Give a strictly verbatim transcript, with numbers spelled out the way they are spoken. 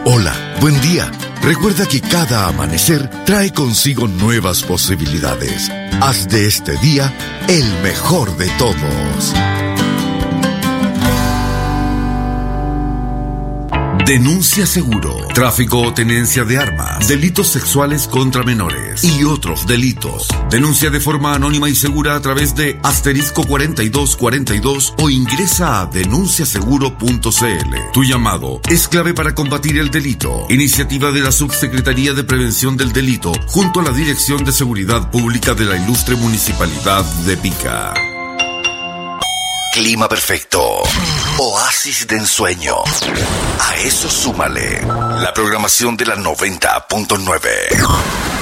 Hola, buen día. Recuerda que cada amanecer trae consigo nuevas posibilidades. Haz de este día el mejor de todos. Denuncia Seguro, tráfico o tenencia de armas, delitos sexuales contra menores y otros delitos. Denuncia de forma anónima y segura a través de asterisco cuarenta y dos cuarenta y dos o ingresa a denuncia seguro punto c l. Tu llamado es clave para combatir el delito. Iniciativa de la Subsecretaría de Prevención del Delito junto a la Dirección de Seguridad Pública de la Ilustre Municipalidad de Pica. Clima perfecto. Oasis de ensueño. A eso súmale la programación de la noventa punto nueve.